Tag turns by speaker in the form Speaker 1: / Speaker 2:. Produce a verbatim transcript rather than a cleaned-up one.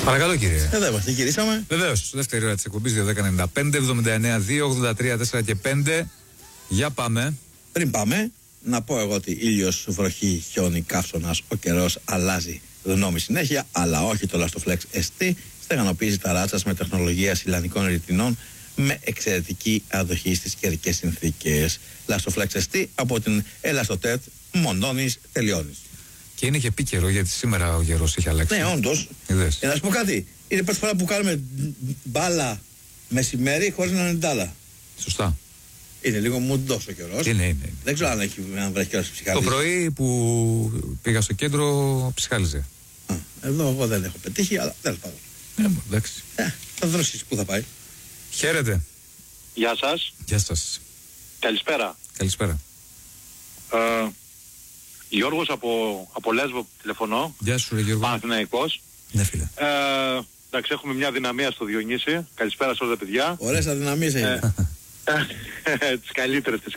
Speaker 1: Παρακαλώ, κύριε.
Speaker 2: Εδώ είμαστε, γυρίσαμε.
Speaker 1: Βεβαίως, δεύτερη ώρα της εκπομπής δύο δέκα ενενήντα πέντε εβδομήντα εννέα δύο ογδόντα τρία τέσσερα και πέντε. Για πάμε.
Speaker 2: Πριν πάμε, να πω εγώ ότι ήλιος, βροχή, χιόνι, καύσωνας, ο καιρός αλλάζει γνώμη συνέχεια, αλλά όχι το Lastoflex ες τι. Στεγανοποίηση ταράτσας με τεχνολογία σιλανικών ρητινών με εξαιρετική αντοχή στις καιρικές συνθήκες. Lastoflex ες τι από την Ελαστοτέτ Μονώνης Τελειώνης.
Speaker 1: Και είναι και επίκαιρο γιατί σήμερα ο καιρός έχει αλλάξει.
Speaker 2: Ναι, όντως.
Speaker 1: Είδες.
Speaker 2: Ε, να σου πω κάτι. Είναι η πρώτη φορά που κάνουμε μπάλα μεσημέρι χωρίς να είναι ντάλα.
Speaker 1: Σωστά.
Speaker 2: Είναι λίγο μουντός ο καιρός.
Speaker 1: Είναι, είναι, είναι.
Speaker 2: Δεν ξέρω αν, έχει, αν βρέχει καιρός ψυχάλης.
Speaker 1: Το πρωί που πήγα στο κέντρο ψυχάλιζε.
Speaker 2: Α, εδώ εγώ δεν έχω πετύχει, αλλά τέλος πάντων.
Speaker 1: Ναι, εντάξει.
Speaker 2: Ε, θα δώσεις πού θα πάει.
Speaker 1: Χαίρετε.
Speaker 3: Γεια σας.
Speaker 1: Γεια σας.
Speaker 3: Καλησπέρα.
Speaker 1: Καλησπέρα.
Speaker 3: Ε, Γιώργος από, από Λέσβο τηλεφωνώ.
Speaker 1: Γεια σου, ρε Γιώργο.
Speaker 3: Παναθηναϊκός.
Speaker 1: Ναι, φίλε.
Speaker 3: Ε, εντάξει, έχουμε μια δυναμία στο Διονύση. Καλησπέρα σε όλα τα παιδιά.
Speaker 2: Ωραίες αδυναμίες
Speaker 3: Ε,
Speaker 2: είναι.
Speaker 3: τις καλύτερες, τις